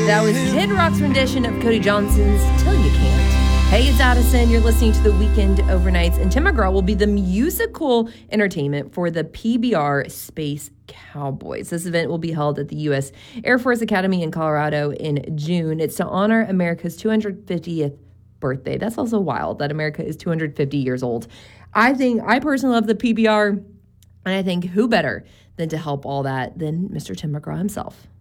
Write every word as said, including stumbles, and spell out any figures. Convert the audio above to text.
That was Kid Rock's rendition of Cody Johnson's Till You Can't. Hey, it's Addison. You're listening to The Weekend Overnights, and Tim McGraw will be the musical entertainment for the P B R Space Cowboys. This event will be held at the U S Air Force Academy in Colorado in June. It's to honor America's two hundred fiftieth birthday. That's also wild that America is two hundred fifty years old. I think, I personally love the P B R, and I think who better than to help all that than Mister Tim McGraw himself.